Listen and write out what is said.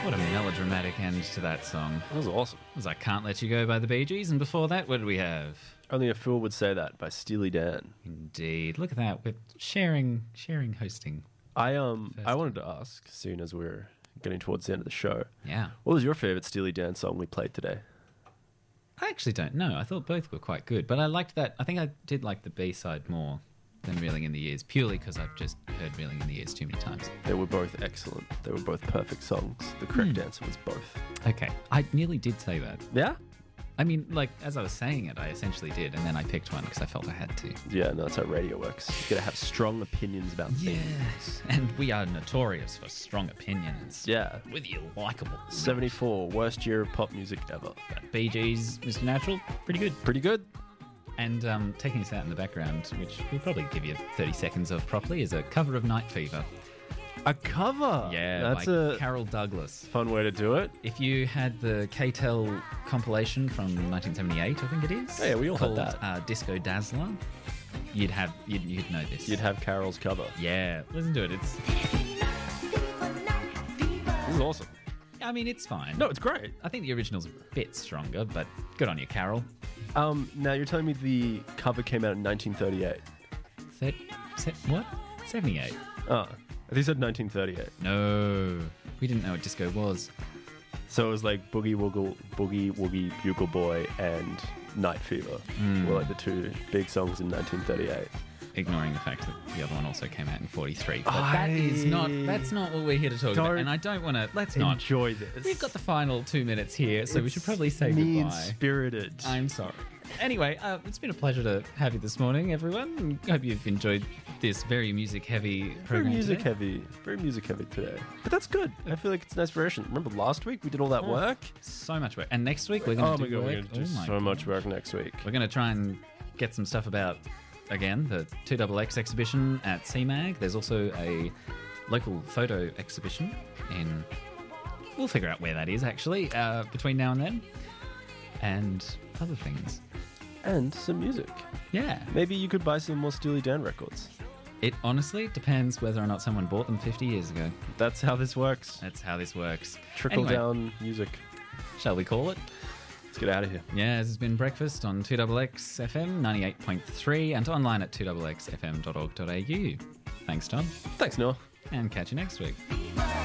What a melodramatic end to that song. That was awesome. It was I Can't Let You Go by the Bee Gees, and before that, what did we have? Only a Fool Would Say That by Steely Dan. Indeed. Look at that. We're sharing hosting. I wanted to ask, soon as we're getting towards the end of the show, Yeah. what was your favourite Steely Dan song we played today? I actually don't know. I thought both were quite good, but I liked that. I think I did like the B-side more than Reeling in the Years, purely because I've just heard Reeling in the Years too many times. They were both excellent. They were both perfect songs. The correct answer was both. Okay. I nearly did say that. Yeah? I mean, like, as I was saying it, I essentially did, and then I picked one because I felt I had to. Yeah, no, that's how radio works. You gotta have strong opinions about things. And we are notorious for strong opinions. Yeah. With your likeable. 74, worst year of pop music ever. Bee Gees, Mr. Natural, pretty good. Pretty good. And taking us out in the background, which we'll probably give you 30 seconds of properly, is a cover of Night Fever. A cover? Yeah, that's by a Carol Douglas. fun way to do it. If you had the K-Tel compilation from 1978, I think it is. Yeah, we all had called, that. Disco Dazzler. You'd know this. You'd have Carol's cover. Yeah, listen to it. It's. This is awesome. I mean, it's fine. No, it's great. I think the original's a bit stronger, but good on you, Carol. Now you're telling me the cover came out in 1938. What? 78? Oh, I think you said 1938. No, we didn't know what disco was. So it was like Boogie Woogie Bugle Boy and Night Fever were like the two big songs in 1938. Ignoring the fact that the other one also came out in 43. But that's not what we're here to talk about. And I don't want to, let's not. Enjoy this. We've got the final 2 minutes here, so we should probably say goodbye. Mean-spirited. I'm sorry. Anyway, it's been a pleasure to have you this morning, everyone. Hope you've enjoyed this very music-heavy program Very music today. heavy. Very music heavy today. But that's good. I feel like it's an inspiration. Remember last week we did all that work? So much work. And next week we're going to do we're work. going to do Oh my so God. much work next week. We're going to try and get some stuff about, again, the 2XX exhibition at CMAG. There's also a local photo exhibition in... We'll figure out where that is, actually, between now and then. And other things. And some music. Yeah. Maybe you could buy some more Steely Dan records. It honestly depends whether or not someone bought them 50 years ago. That's how this works. That's how this works. Trickle Anyway, down music. Shall we call it? Let's get out of here. Yeah, this has been Breakfast on 2XX FM 98.3 and online at 2xxfm.org.au. Thanks, Tom. Thanks, Noah. And catch you next week.